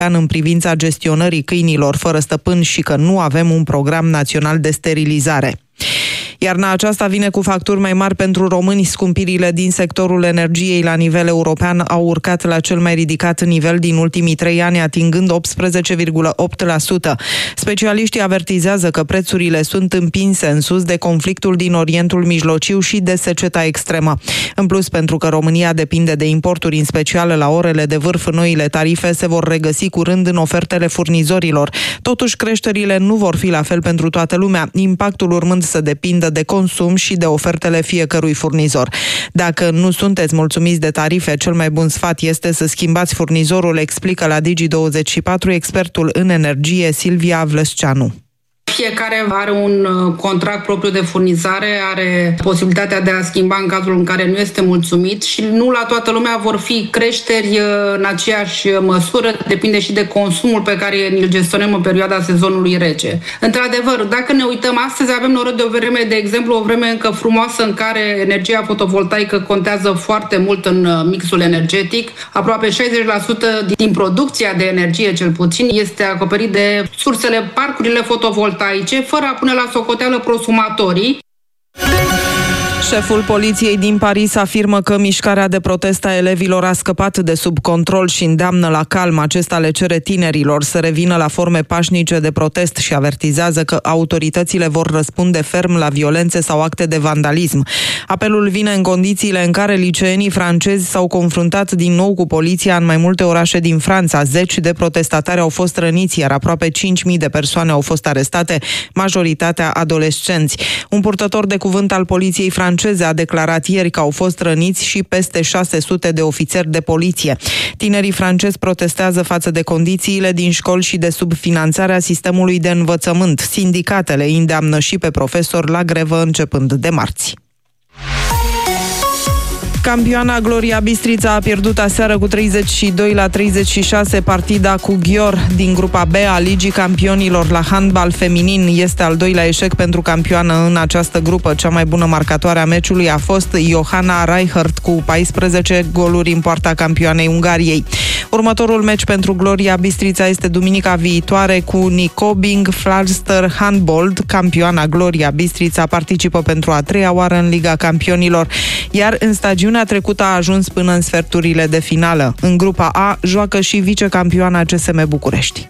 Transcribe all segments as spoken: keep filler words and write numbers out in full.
în privința gestionării câinilor fără stăpân și că nu avem un program național de sterilizare. Iarna aceasta vine cu facturi mai mari pentru români. Scumpirile din sectorul energiei la nivel european au urcat la cel mai ridicat nivel din ultimii trei ani, atingând optsprezece virgulă opt la sută. Specialiștii avertizează că prețurile sunt împinse în sus de conflictul din Orientul Mijlociu și de seceta extremă. În plus, pentru că România depinde de importuri, în special la orele de vârf, noile tarife se vor regăsi curând în ofertele furnizorilor. Totuși, creșterile nu vor fi la fel pentru toată lumea, impactul urmând să depindă de consum și de ofertele fiecărui furnizor. Dacă nu sunteți mulțumiți de tarife, cel mai bun sfat este să schimbați furnizorul, explică la Digi douăzeci și patru expertul în energie Silvia Vlăsceanu. Fiecare are un contract propriu de furnizare, are posibilitatea de a schimba în cazul în care nu este mulțumit și nu la toată lumea vor fi creșteri în aceeași măsură, depinde și de consumul pe care îl gestionăm în perioada sezonului rece. Într-adevăr, dacă ne uităm astăzi, avem noroc de o vreme, de exemplu, o vreme încă frumoasă în care energia fotovoltaică contează foarte mult în mixul energetic. Aproape șaizeci la sută din producția de energie, cel puțin, este acoperit de sursele, parcurile fotovoltaice, fără a pune la socoteală prosumatorii. Șeful poliției din Paris afirmă că mișcarea de protest a elevilor a scăpat de sub control și îndeamnă la calm. Acesta le cere tinerilor să revină la forme pașnice de protest și avertizează că autoritățile vor răspunde ferm la violențe sau acte de vandalism. Apelul vine în condițiile în care liceenii francezi s-au confruntat din nou cu poliția în mai multe orașe din Franța. Zeci de protestatari au fost răniți, iar aproape cinci mii de persoane au fost arestate, majoritatea adolescenți. Un purtător de cuvânt al poliției franceze a declarat ieri că au fost răniți și peste șase sute de ofițeri de poliție. Tinerii francezi protestează față de condițiile din școli și de subfinanțarea sistemului de învățământ. Sindicatele îndeamnă și pe profesori la grevă începând de marți. Campioana Gloria Bistrița a pierdut aseară cu treizeci și doi la treizeci și șase partida cu Ghior din grupa B a Ligii Campionilor la handbal feminin. Este al doilea eșec pentru campioană în această grupă. Cea mai bună marcatoare a meciului a fost Johanna Reichert cu paisprezece goluri în poarta campioanei Ungariei. Următorul meci pentru Gloria Bistrița este duminica viitoare cu Nikobing Falster Handball. Campioana Gloria Bistrița participă pentru a treia oară în Liga Campionilor, iar în stagiunea trecută a ajuns până în sferturile de finală. În grupa A joacă și vicecampioana C S M București.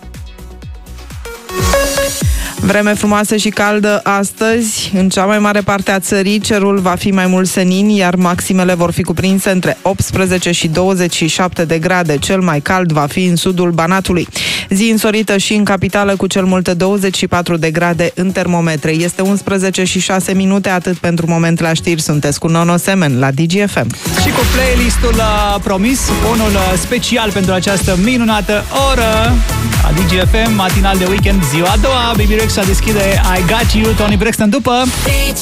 Vreme frumoasă și caldă astăzi. În cea mai mare parte a țării cerul va fi mai mult senin, iar maximele vor fi cuprinse între optsprezece și douăzeci și șapte de grade. Cel mai cald va fi în sudul Banatului. Zi însorită și în capitală cu cel mult douăzeci și patru de grade în termometre. Este unsprezece și șase minute, atât pentru moment la știri. Sunteți cu Nono Semen la Digi F M. Și cu playlistul uh, promis, unul uh, special pentru această minunată oră a Digi F M, matinal de weekend, ziua a doua. Baby Rexha deschide I Got You, Toni Braxton după.